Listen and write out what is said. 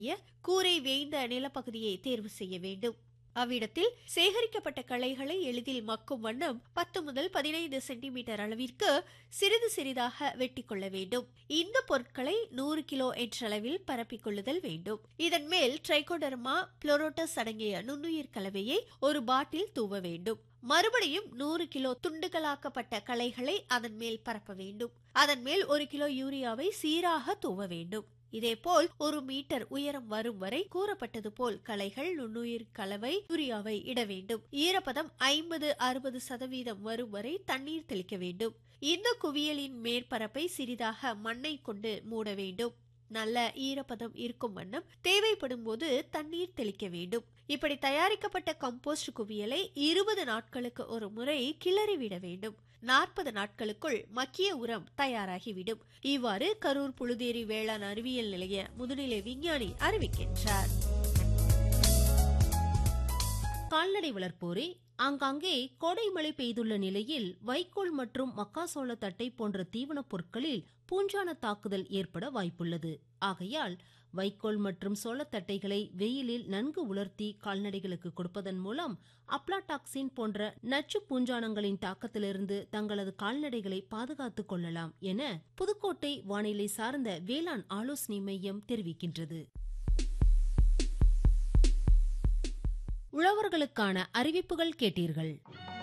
கூரை வேய்ந்த நிலப்பகுதியை தேர்வு செய்ய வேண்டும். அவ்விடத்தில் சேகரிக்கப்பட்ட களைகளை எளிதில் மக்கும் வண்ணம் 10 முதல் 15 சென்டிமீட்டர் அளவிற்கு சிறிது சிறிதாக வெட்டி கொள்ள வேண்டும். இந்த பொருட்களை 100 கிலோ என்ற அளவில் பரப்பிக் கொள்ளுதல் வேண்டும். இதன் மேல் ட்ரைகோடர்மா புளோரோட்டஸ் அடங்கிய நுண்ணுயிர் கலவையை ஒரு பாட்டில் தூவ வேண்டும். மறுபடியும் 100 கிலோ துண்டுகளாக்கப்பட்ட களைகளை அதன் மேல் பரப்ப வேண்டும். அதன் மேல் 1 கிலோ யூரியாவை சீராக தூவ வேண்டும். இதேபோல் 1 மீட்டர் உயரம் வரும் வரை கூறப்பட்டது போல் களைகள் நுண்ணுயிர் கலவை யூரியாவை இட வேண்டும். ஈரப்பதம் 50-60% வரும் வரை தண்ணீர் தெளிக்க வேண்டும். இந்த குவியலின் மேற்பரப்பை சிறிதாக மண்ணை கொண்டு மூட வேண்டும். நல்ல ஈரப்பதம் இருக்கும் வண்ணம் தேவைப்படும் போது தண்ணீர் தெளிக்க வேண்டும். இப்படி தயாரிக்கப்பட்ட கம்போஸ்ட் குவியலை 20 நாட்களுக்கு ஒரு முறை கிளறிவிட வேண்டும். 40 நாட்களுக்குள் மக்கிய உரம் தயாராகிவிடும். இவ்வாறு கரூர் புழுதேரி வேளாண் அறிவியல் நிலைய முதுநிலை விஞ்ஞானி அறிவிக்கின்றார். கால்நடை வளர்ப்போரே, ஆங்காங்கே கோடை மழை பெய்துள்ள நிலையில் வைக்கோல் மற்றும் மக்காசோள தட்டை போன்ற தீவனப் பொருட்களில் பூஞ்சான தாக்குதல் ஏற்பட வாய்ப்புள்ளது. ஆகையால் வைக்கோல் மற்றும் சோளத்தட்டைகளை வெயிலில் நன்கு உலர்த்தி கால்நடைகளுக்கு கொடுப்பதன் மூலம் அப்லாடாக்சின் போன்ற நச்சு பூஞ்சானங்களின் தாக்கத்திலிருந்து தங்களது கால்நடைகளை பாதுகாத்துக் கொள்ளலாம் என புதுக்கோட்டை வானிலை சார்ந்த வேளாண் ஆலோசனை மையம் தெரிவிக்கின்றது. உழவர்களுக்கான அறிவிப்புகள் கேட்டீர்கள்.